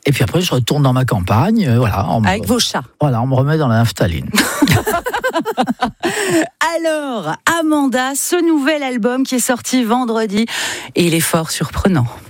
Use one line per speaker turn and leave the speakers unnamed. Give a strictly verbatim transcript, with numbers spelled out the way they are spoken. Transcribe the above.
Et puis après, je retourne dans ma campagne. Euh, voilà, on
Avec
me,
vos chats.
Voilà, on me remet dans la naphtaline.
Alors, Amanda, ce nouvel album qui est sorti vendredi, et il est fort surprenant.